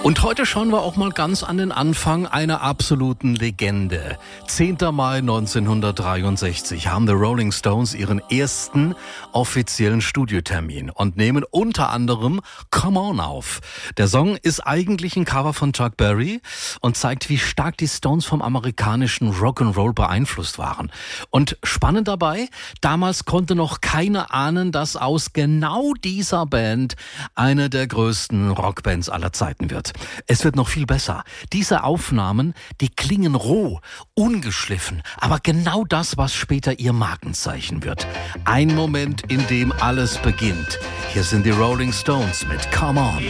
Und heute schauen wir auch mal ganz an den Anfang einer absoluten Legende. 10. Mai 1963 haben The Rolling Stones ihren ersten offiziellen Studiotermin und nehmen unter anderem Come On auf. Der Song ist eigentlich ein Cover von Chuck Berry und zeigt, wie stark die Stones vom amerikanischen Rock'n'Roll beeinflusst waren. Und spannend dabei, damals konnte noch keiner ahnen, dass aus genau dieser Band eine der größten Rockbands aller Zeiten wird. Es wird noch viel besser. Diese Aufnahmen, die klingen roh, ungeschliffen, aber genau das, was später ihr Markenzeichen wird. Ein Moment, in dem alles beginnt. Hier sind die Rolling Stones mit Come On.